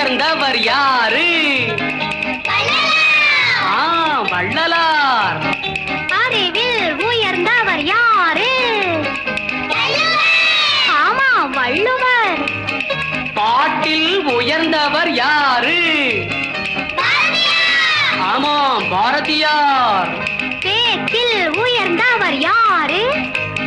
உயர்ந்தவர் யாரு? வள்ளலார். அறிவில் உயர்ந்தவர் யாரு? ஆமா, வள்ளுவர். பாட்டில் உயர்ந்தவர் யாரு? ஆமாம், பாரதியார். பேச்சில் உயர்ந்தவர் யாரு?